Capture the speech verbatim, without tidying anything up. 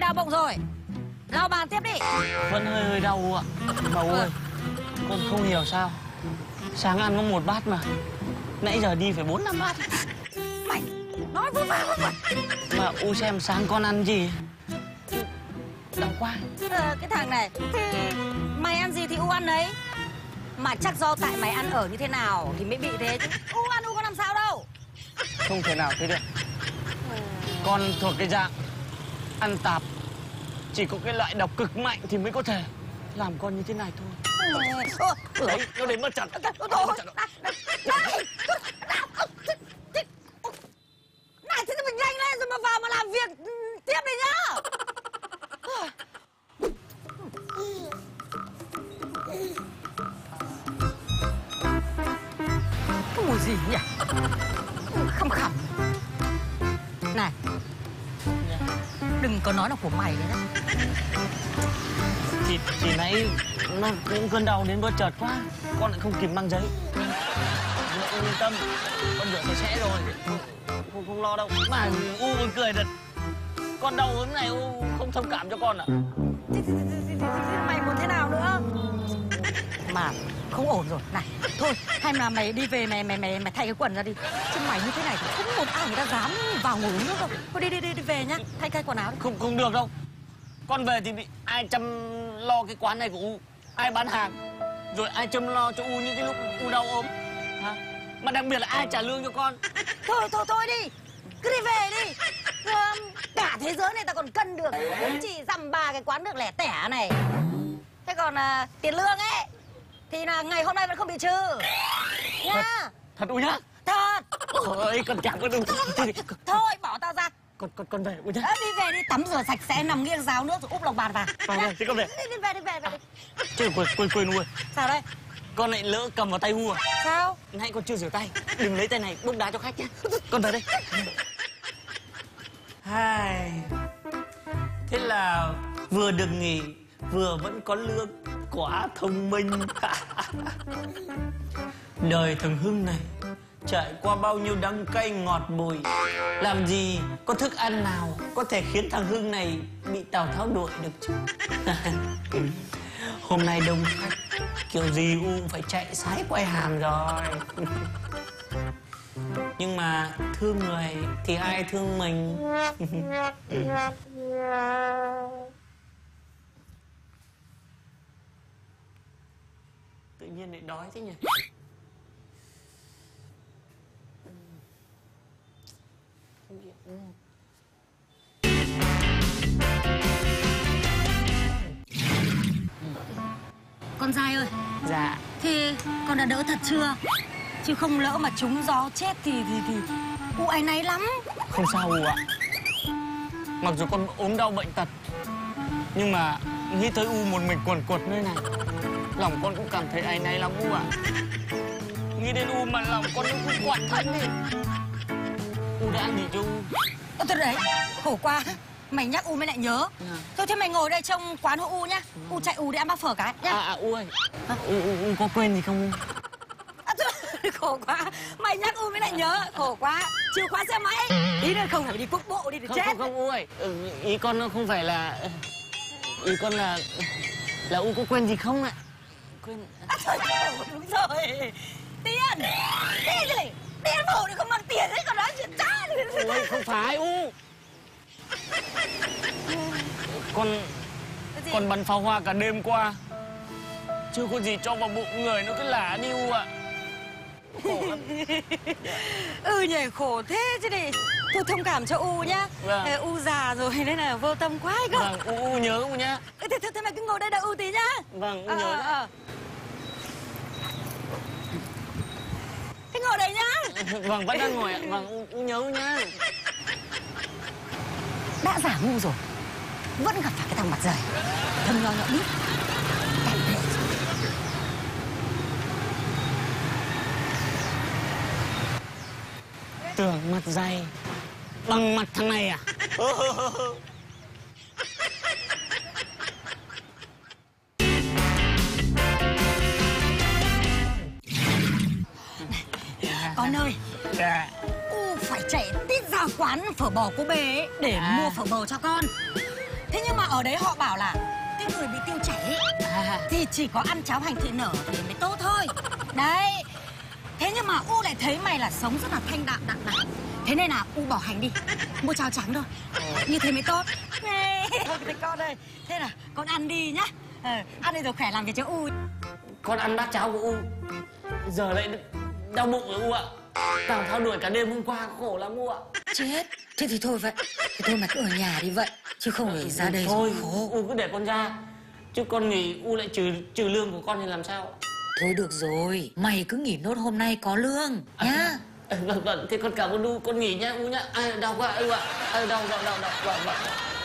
đau bụng rồi. Lau bàn tiếp đi. Vẫn hơi hơi đau ạ. Mà U ơi, con không hiểu sao sáng ăn có một bát mà nãy giờ đi phải bốn năm bát. Mày nói vô vàng lắm. Mà U xem sáng con ăn gì? Đau quá. Ờ, cái thằng này thì mày ăn gì thì U ăn đấy. Mà chắc do tại mày ăn ở như thế nào thì mới bị thế chứ. U ăn U có làm sao đâu. Không thể nào thế được. Con thuộc cái dạng ăn tạp, chỉ có cái loại độc cực mạnh thì mới có thể làm con như thế này thôi. Đấy, nó đến mất chặt. Này, này thế thì mình nhanh lên rồi mà vào mà làm việc tiếp đi nhá. Cái mùi gì nhỉ? Khăm khăm. Này, đừng có nói là của mày nữa nhá. Thì, thì nãy nó những cơn đau đến bất chợt quá, con lại không kịp mang giấy. U yên tâm, con rửa sạch sẽ rồi, không không lo đâu. Mà U còn cười thật, con đau ốm này U không thông cảm cho con à? Thì, thì, thì, thì, thì, mày muốn thế nào nữa? Mà không ổn rồi. Này, thôi, hay là mày đi về mày mày mày mày thay cái quần ra đi. Chứ mày như thế này thì không một ai người ta dám vào ngủ nữa đâu. Thôi đi đi đi, đi về nhá, thay cái quần áo đi. Không không được đâu. Con về thì bị ai chăm lo cái quán này của U, ai bán hàng, rồi ai chăm lo cho U những cái lúc U đau ốm, hả? Mà đặc biệt là ai trả lương cho con. Thôi thôi thôi đi, cứ đi về đi. Ừm, cả thế giới này ta còn cân được, chỉ dăm ba cái quán được lẻ tẻ này. Thế còn à, tiền lương ấy thì là ngày hôm nay vẫn không bị trừ nha. Thật, thật U nhá. Thật. Ôi con chẳng có đúng. Thôi bỏ tao ra. Con con con về U nhá. Ờ, đi về đi, tắm rửa sạch sẽ, nằm nghiêng ráo nước rồi úp lồng bàn vào. Vâng vâng, thế con về. Đi, đi về đi về, về đi. Chứ quên quên quên U ơi. Sao đây? Con lại lỡ cầm vào tay U à? Sao? Nãy con chưa rửa tay, đừng lấy tay này bốc đá cho khách nhé. Con về đây. Hai. Thế là vừa được nghỉ, vừa vẫn có lương, quá thông minh. Đời thằng Hưng này trải qua bao nhiêu đắng cay ngọt bùi, làm gì có thức ăn nào có thể khiến thằng Hưng này bị Tào Tháo đuổi được chứ. Hôm nay đông khách, kiểu gì U cũng phải chạy sái quay hàm rồi. Nhưng mà thương người thì ai thương mình. Tự nhiên lại đói thế nhỉ. Con dai ơi. Dạ. Thì con đã đỡ thật chưa? Chứ không lỡ mà trúng gió chết thì thì thì U áy náy lắm. Không sao U ạ. Mặc dù con ốm đau bệnh tật, nhưng mà nghĩ tới U một mình quần quật nơi này, lòng con cũng cảm thấy áy náy lắm U ạ. Nghĩ đến U mà lòng con cũng cứ quặn thắt đi. U đã ăn gì cho U? Ơ thật đấy, khổ quá. Mày nhắc U mới lại nhớ. À. Thôi thế mày ngồi đây trong quán hộ U nhá. U chạy U đi ăn bát phở cái nhá. À, à U ơi, à, U, U, U có quên gì không U? À, thôi, khổ quá. Mày nhắc U mới lại nhớ. Khổ quá. Chìa khóa xe máy. Tí nữa không phải đi quốc bộ đi để Không chết. không không U ơi, ừ, ý con nó không phải là, ý con là là U có quên gì không ạ? Quên. À, thôi, đúng rồi. Tiền. Tiền gì? Tiền phủ thì không mang tiền đấy, còn nói chuyện cha. U ơi, không phải U. Con con bắn pháo hoa cả đêm qua, chưa có gì cho vào bụng, người nó cứ lả đi U ạ. Khổ lắm. Ừ nhỉ, khổ thế chứ đi. Tôi thông cảm cho U nhá. Vâng. Ờ, U già rồi nên là vô tâm quá ấy cơ. Vâng, U, U nhớ U nhá. Ừ, thế, thế, thế mày cứ ngồi đây đợi U tí nhá. Vâng, U Ờ, nhớ ờ, đấy. ờ. Thế ngồi đây nhá. Vâng, vẫn đang ngồi ạ. Vâng, U, U nhớ U nhá. Đã giả ngu rồi, vẫn gặp phải cái thằng mặt dày, thâm nho nhỏ biết. Cảnh vệ. Tưởng mặt dày bằng mặt thằng này à? Con ơi, Dạ. U phải chạy tít ra quán phở bò cô bê ấy để À. mua phở bò cho con. Thế nhưng mà ở đấy họ bảo là cái người bị tiêu chảy ấy, À, thì chỉ có ăn cháo hành thị nở thì mới tốt thôi. Đấy. Thế nhưng mà U lại thấy mày là sống rất là thanh đạm đạm này. Thế nên là U bỏ hành đi, mua cháo trắng thôi. Như thế mới tốt. Thôi thế con ơi, thế là con ăn đi nhá. Ờ, ăn đi rồi khỏe làm việc cho U. con ăn bát cháo của U giờ lại đau bụng rồi U ạ. Tao theo đuổi cả đêm hôm qua khổ lắm U ạ. Chết. Thế thì thôi vậy. Thế thôi mày cứ ở nhà đi vậy, chứ không phải ra đây Thôi rồi khổ. U cứ để con ra, chứ con nghỉ U lại trừ trừ lương của con thì làm sao? Thôi được rồi, mày cứ nghỉ nốt hôm nay có lương nhá. À, vâng vâng, thế con cảm ơn U, con nghỉ nhá U nhá. À, đau quá U ạ. À, đau đau đau đau vâng vâng.